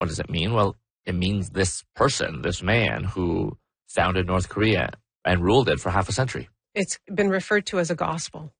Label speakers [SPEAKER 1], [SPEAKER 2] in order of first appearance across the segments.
[SPEAKER 1] what does it mean? Well, it means this person, this man who founded North Korea and ruled it for half a century.
[SPEAKER 2] It's been referred to as a gospel.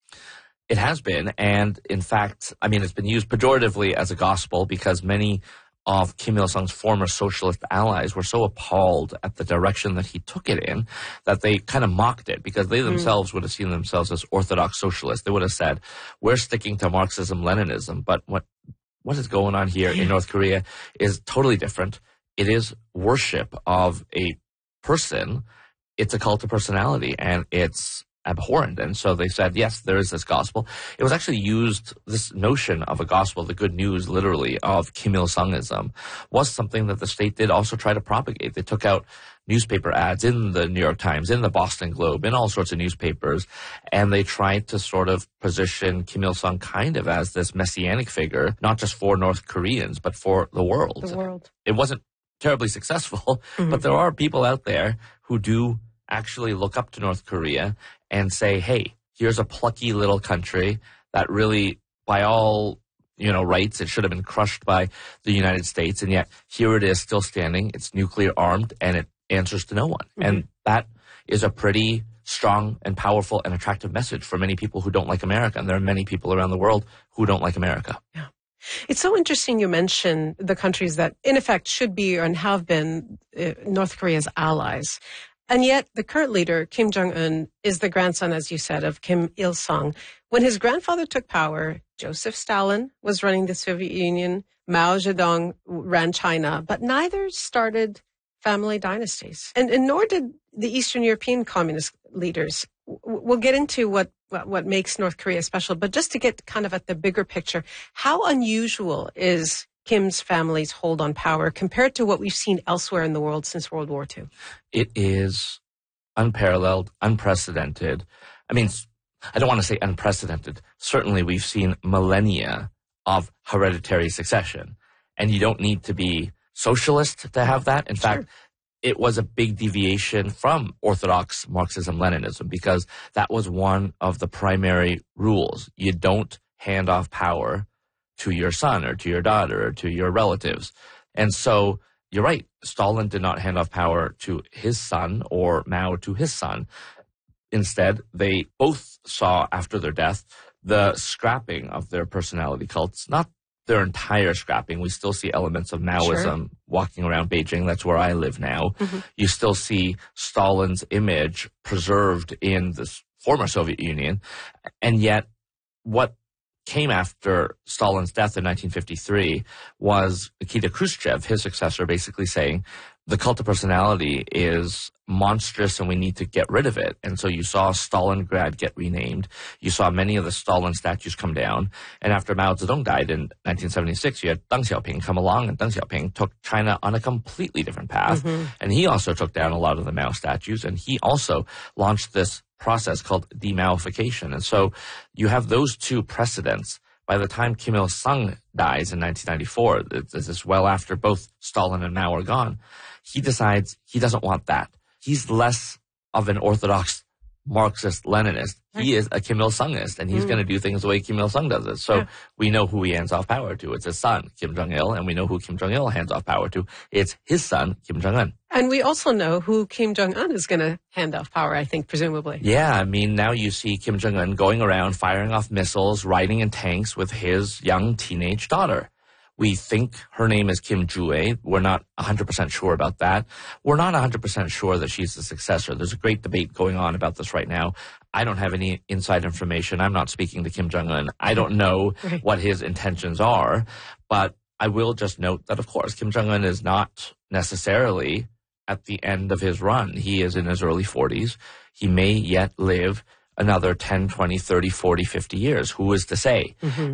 [SPEAKER 1] It has been, and in fact, I mean, it's been used pejoratively as a gospel because many of Kim Il-sung's former socialist allies were so appalled at the direction that he took it in that they kind of mocked it because they themselves would have seen themselves as orthodox socialists. They would have said, we're sticking to Marxism-Leninism, but what is going on here in North Korea is totally different. It is worship of a person. It's a cult of personality, and it's abhorrent. And so they said, yes, there is this gospel. It was actually used, this notion of a gospel, the good news, literally, of Kim Il-sungism, was something that the state did also try to propagate. They took out newspaper ads in the New York Times, in the Boston Globe, in all sorts of newspapers, and they tried to sort of position Kim Il-sung kind of as this messianic figure, not just for North Koreans, but for the world.
[SPEAKER 2] The world.
[SPEAKER 1] It wasn't terribly successful, but there are people out there who do actually look up to North Korea and say, hey, here's a plucky little country that really, by all, rights, it should have been crushed by the United States, and yet here it is still standing. It's nuclear armed, and it answers to no one. And that is a pretty strong and powerful and attractive message for many people who don't like America. And there are many people around the world who don't like America.
[SPEAKER 2] Yeah. It's so interesting you mention the countries that, in effect, should be and have been North Korea's allies. And yet, the current leader, Kim Jong-un, is the grandson, as you said, of Kim Il-sung. When his grandfather took power, Joseph Stalin was running the Soviet Union, Mao Zedong ran China, but neither started family dynasties. And nor did the Eastern European communist leaders. We'll get into what makes North Korea special, but just to get kind of at the bigger picture, how unusual is Kim's family's hold on power compared to what we've seen elsewhere in the world since World War II?
[SPEAKER 1] It is unparalleled, unprecedented. I mean, I don't want to say unprecedented. Certainly we've seen millennia of hereditary succession, and you don't need to be socialist to have that. In fact, it was a big deviation from orthodox Marxism-Leninism because that was one of the primary rules. You don't hand off power to your son or to your daughter or to your relatives. And so you're right. Stalin did not hand off power to his son or Mao to his son. Instead, they both saw after their death the scrapping of their personality cults, not their entire scrapping. We still see elements of Maoism walking around Beijing. That's where I live now. You still see Stalin's image preserved in this former Soviet Union. And yet what came after Stalin's death in 1953 was Nikita Khrushchev, his successor, basically saying the cult of personality is monstrous and we need to get rid of it. And so you saw Stalingrad get renamed. You saw many of the Stalin statues come down. And after Mao Zedong died in 1976, you had Deng Xiaoping come along, and Deng Xiaoping took China on a completely different path. And he also took down a lot of the Mao statues, and he also launched this process called de-Maoification. And so you have those two precedents. By the time Kim Il-sung dies in 1994, this is well after both Stalin and Mao are gone, he decides he doesn't want that. He's less of an orthodox Marxist-Leninist. He is a Kim Il-sungist, and he's going to do things the way Kim Il-sung does it. So we know who he hands off power to. It's his son, Kim Jong-il, and we know who Kim Jong-il hands off power to. It's his son, Kim Jong-un.
[SPEAKER 2] And we also know who Kim Jong-un is going to hand off power, I think, presumably.
[SPEAKER 1] Yeah, I mean, now you see Kim Jong-un going around firing off missiles, riding in tanks with his young teenage daughter. We think her name is Kim Jue. We're not 100% sure about that. We're not 100% sure that she's the successor. There's a great debate going on about this right now. I don't have any inside information. I'm not speaking to Kim Jong-un. I don't know what his intentions are, but I will just note that, of course, Kim Jong-un is not necessarily at the end of his run. He is in his early 40s. He may yet live another 10, 20, 30, 40, 50 years. Who is to say?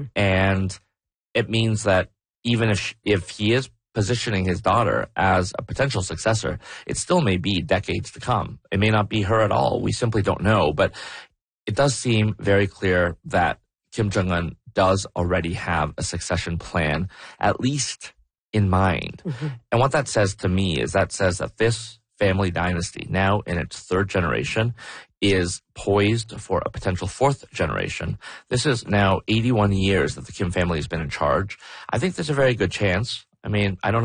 [SPEAKER 1] And it means that even if he is positioning his daughter as a potential successor, it still may be decades to come. It may not be her at all. We simply don't know. But it does seem very clear that Kim Jong-un does already have a succession plan, at least in mind. And what that says to me is that says that this family dynasty, now in its third generation, is poised for a potential fourth generation. This is now 81 years that the Kim family has been in charge. I think there's a very good chance. I mean, I don't